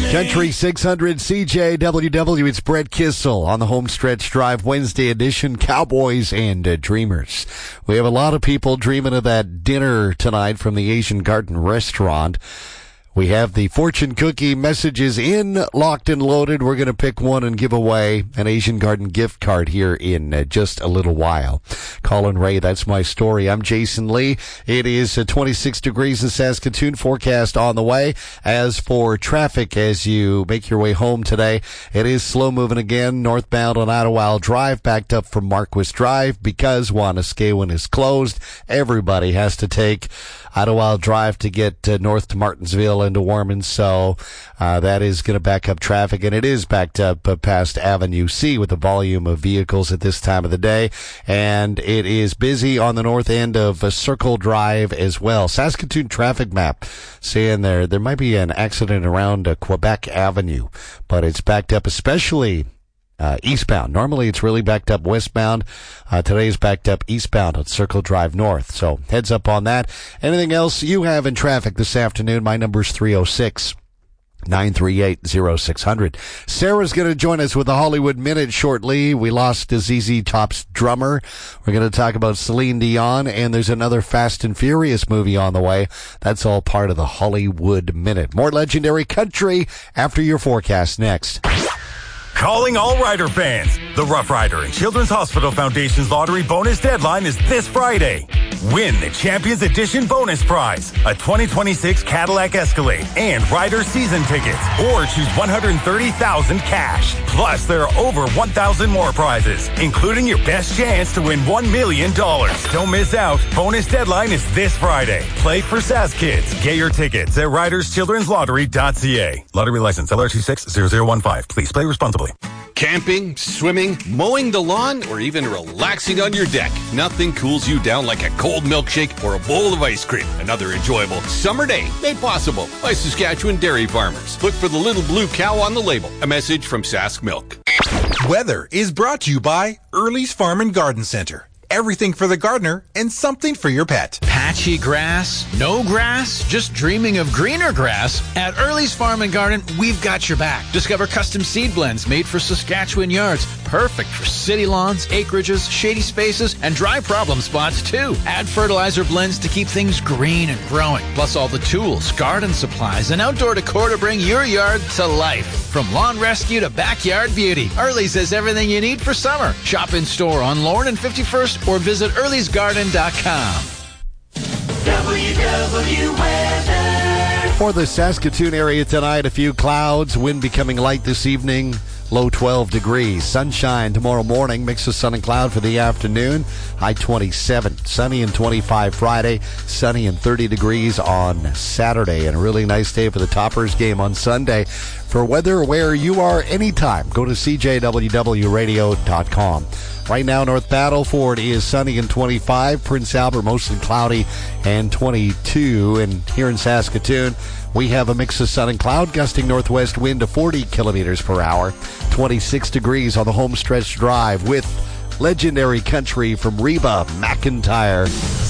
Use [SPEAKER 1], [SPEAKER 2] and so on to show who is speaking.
[SPEAKER 1] Country 600 CJWW. It's Brett Kissel on the Homestretch Drive Wednesday edition. Cowboys and Dreamers. We have a lot of people dreaming of that dinner tonight from the Asian Garden restaurant. We have the fortune cookie messages in, locked and loaded. We're going to pick one and give away an Asian Garden gift card here in just a little while. Colin Ray, that's my story. I'm Jason Lee. It is 26 degrees in Saskatoon. Forecast on the way. As for traffic, as you make your way home today, it is slow moving again. Northbound on Ottawa Drive, backed up from Marquis Drive because Wanuskewin is closed. Everybody has to take Ottawa Drive to get north to Martinsville into Warman, so that is going to back up traffic, and it is backed up past Avenue C with the volume of vehicles at this time of the day, and it is busy on the north end of Circle Drive as well. Saskatoon traffic map saying there might be an accident around Quebec Avenue, but it's backed up especially eastbound. Normally it's really backed up westbound. Today is backed up eastbound on Circle Drive North. So heads up on that. Anything else you have in traffic this afternoon? My number's 306-938-0600. Sarah's going to join us with the Hollywood Minute shortly. We lost ZZ Top's drummer. We're going to talk about Celine Dion, and there's another Fast and Furious movie on the way. That's all part of the Hollywood Minute. More legendary country after your forecast next.
[SPEAKER 2] Calling all Rider fans. The Rough Rider and Children's Hospital Foundation's lottery bonus deadline is this Friday. Win the Champions Edition bonus prize, a 2026 Cadillac Escalade and Rider season tickets, or choose $130,000 cash. Plus, there are over 1,000 more prizes, including your best chance to win $1 million. Don't miss out. Bonus deadline is this Friday. Play for SAS Kids. Get your tickets at riderschildrenslottery.ca. Lottery license LR260015. Please play responsibly.
[SPEAKER 3] Camping, swimming, mowing the lawn, or even relaxing on your deck. Nothing cools you down like a cold milkshake or a bowl of ice cream. Another enjoyable summer day made possible by Saskatchewan dairy farmers. Look for the little blue cow on the label. A message from Sask Milk.
[SPEAKER 4] Weather is brought to you by Early's Farm and Garden Center. Everything for the gardener and something for your pet.
[SPEAKER 5] Patchy grass? No grass? Just dreaming of greener grass? At Early's Farm and Garden, we've got your back. Discover custom seed blends made for Saskatchewan yards. Perfect for city lawns, acreages, shady spaces, and dry problem spots, too. Add fertilizer blends to keep things green and growing. Plus all the tools, garden supplies, and outdoor decor to bring your yard to life. From lawn rescue to backyard beauty, Early's has everything you need for summer. Shop in store on Lorne and 51st or visit earlysgarden.com.
[SPEAKER 6] WW Weather.
[SPEAKER 1] For the Saskatoon area tonight, a few clouds, wind becoming light this evening, low 12 degrees. Sunshine tomorrow morning, mix of sun and cloud for the afternoon, high 27. Sunny and 25 Friday, sunny and 30 degrees on Saturday, and a really nice day for the Toppers game on Sunday. For weather where you are anytime, go to cjwwradio.com. Right now, North Battleford is sunny and 25. Prince Albert, mostly cloudy and 22. And here in Saskatoon, we have a mix of sun and cloud, gusting northwest wind to 40 kilometers per hour. 26 degrees on the Homestretch Drive with legendary country from Reba McEntire.